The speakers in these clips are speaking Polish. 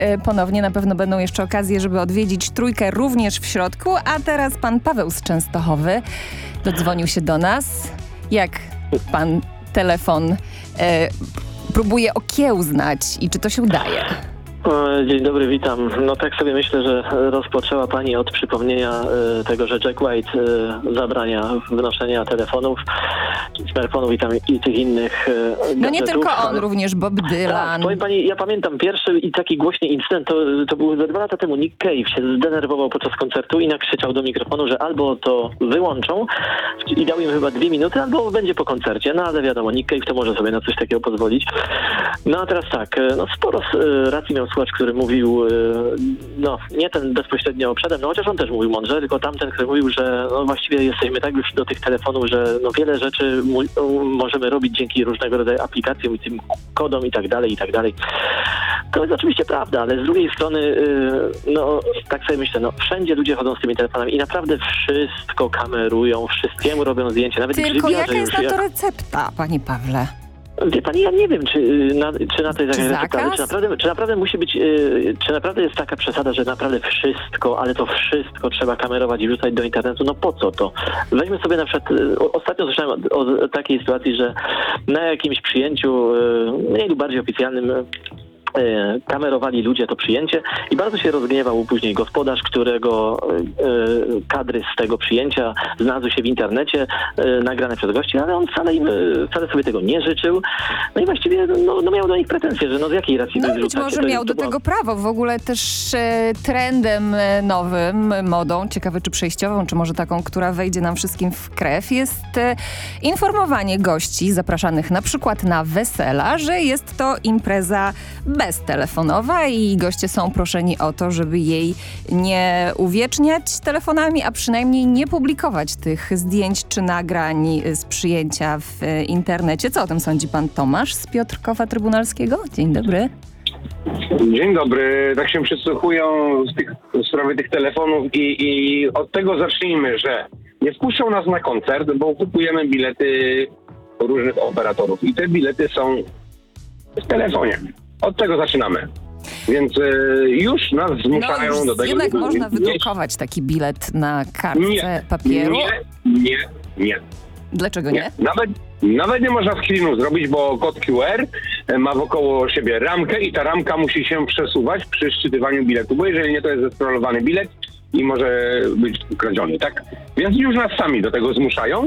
ponownie. Na pewno będą jeszcze okazje, żeby odwiedzić Trójkę również w środku. A teraz pan Paweł z Częstochowy dodzwonił się do nas. Jak pan telefon próbuje okiełznać i czy to się udaje? Dzień dobry, witam. No tak sobie myślę, że rozpoczęła pani od przypomnienia tego, że Jack White zabrania wnoszenia telefonów, smartfonów i tych innych No nie gadżetów. tylko on, również Bob Dylan. Tak, powiem pani, ja pamiętam pierwszy i taki głośny incydent, to był 2 lata temu. Nick Cave się zdenerwował podczas koncertu i nakrzyczał do mikrofonu, że albo to wyłączą i dał im chyba 2 minuty, albo będzie po koncercie. No ale wiadomo, Nick Cave to może sobie na coś takiego pozwolić. No a teraz tak, no sporo racji miał słuchacz, który mówił, no nie ten bezpośrednio przede mną, chociaż on też mówił mądrze, tylko tamten, który mówił, że no właściwie jesteśmy tak już do tych telefonów, że no wiele rzeczy możemy robić dzięki różnego rodzaju aplikacjom i tym kodom i tak dalej, i tak dalej. To jest oczywiście prawda, ale z drugiej strony, no tak sobie myślę, no wszędzie ludzie chodzą z tymi telefonami i naprawdę wszystko kamerują, wszystkiemu robią zdjęcia, nawet tylko jaka jest na to jak... recepta, panie Pawle? Wie pani, ja nie wiem, czy na to jest jakaś zakaz? czy naprawdę musi być, czy naprawdę jest taka przesada, że naprawdę wszystko, ale to wszystko trzeba kamerować i wrzucać do internetu, no po co to? Weźmy sobie na przykład, ostatnio słyszałem o takiej sytuacji, że na jakimś przyjęciu, mniej lub bardziej oficjalnym, kamerowali ludzie to przyjęcie i bardzo się rozgniewał później gospodarz, którego kadry z tego przyjęcia znalazły się w internecie, nagrane przez gości, ale on wcale sobie tego nie życzył. No i właściwie no miał do nich pretensje, że no z jakiej racji No być może miał do tego prawo. W ogóle też trendem nowym, modą, ciekawe czy przejściową, czy może taką, która wejdzie nam wszystkim w krew, jest informowanie gości zapraszanych na przykład na wesela, że jest to impreza beztelefonowa i goście są proszeni o to, żeby jej nie uwieczniać telefonami, a przynajmniej nie publikować tych zdjęć czy nagrań z przyjęcia w internecie. Co o tym sądzi pan Tomasz z Piotrkowa Trybunalskiego? Dzień dobry. Dzień dobry. Tak się przysłuchują sprawy tych telefonów i od tego zacznijmy, że nie wpuszczą nas na koncert, bo kupujemy bilety różnych operatorów i te bilety są w telefonie. Od tego zaczynamy. Więc już nas zmuszają do tego. Jednak można wydrukować taki bilet na kartce papieru? Nie. Dlaczego nie? Nawet nie można screenu zrobić, bo kod QR ma wokoło siebie ramkę i ta ramka musi się przesuwać przy szczytywaniu biletu, bo jeżeli nie, to jest zeskrolowany bilet i może być ukradziony, tak? Więc już nas sami do tego zmuszają.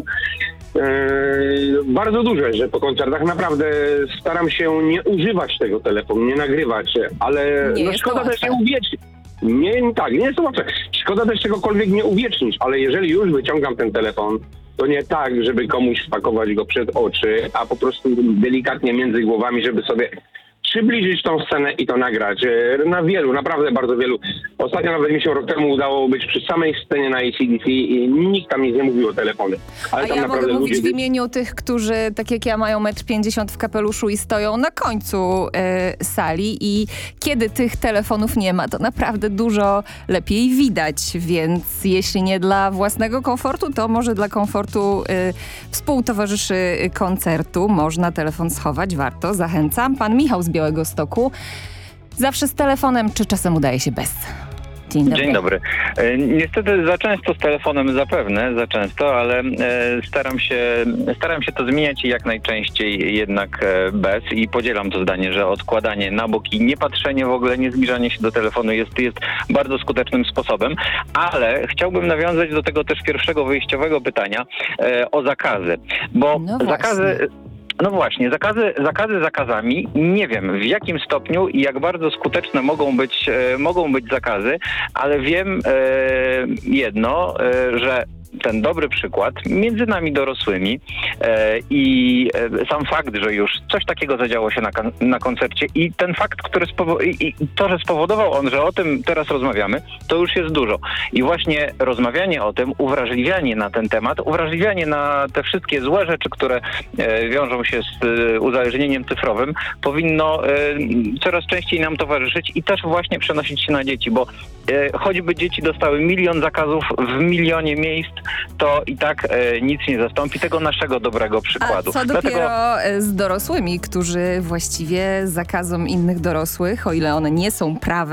Bardzo duże, że po koncertach naprawdę staram się nie używać tego telefonu, nie nagrywać, ale szkoda też nie uwiecznić. Nie jest to łatwe. Szkoda też czegokolwiek nie uwiecznić, ale jeżeli już wyciągam ten telefon, to nie tak, żeby komuś wpakować go przed oczy, a po prostu delikatnie między głowami, żeby sobie przybliżyć tą scenę i to nagrać. Na wielu, naprawdę bardzo wielu. Ostatnio nawet mi się rok temu udało być przy samej scenie na AC/DC i nikt tam nic nie mówił o telefonie. Ale a tam ja mogę mówić ludzie... w imieniu tych, którzy tak jak ja mają 1,50 m w kapeluszu i stoją na końcu sali i kiedy tych telefonów nie ma, to naprawdę dużo lepiej widać, więc jeśli nie dla własnego komfortu, to może dla komfortu współtowarzyszy koncertu. Można telefon schować, warto, zachęcam. Pan Michał z Białegostoku. Zawsze z telefonem, czy czasem udaje się bez? Dzień dobry. Dzień dobry. Niestety za często z telefonem zapewne, ale staram się to zmieniać i jak najczęściej jednak bez i podzielam to zdanie, że odkładanie na bok i nie patrzenie w ogóle, nie zbliżanie się do telefonu jest bardzo skutecznym sposobem, ale chciałbym nawiązać do tego też pierwszego wyjściowego pytania o zakazy, bo zakazy... No właśnie, zakazy zakazami. Nie wiem w jakim stopniu i jak bardzo skuteczne mogą być zakazy, ale wiem jedno, że ten dobry przykład między nami dorosłymi i sam fakt, że już coś takiego zadziało się na koncercie i ten fakt, że spowodował on, że o tym teraz rozmawiamy, to już jest dużo. I właśnie rozmawianie o tym, uwrażliwianie na ten temat, uwrażliwianie na te wszystkie złe rzeczy, które wiążą się z uzależnieniem cyfrowym, powinno coraz częściej nam towarzyszyć i też właśnie przenosić się na dzieci, bo choćby dzieci dostały 1 000 000 zakazów w 1 000 000 miejsc, to i tak nic nie zastąpi tego naszego dobrego przykładu. A co dopiero z dorosłymi, którzy właściwie zakazom innych dorosłych, o ile one nie są prawem,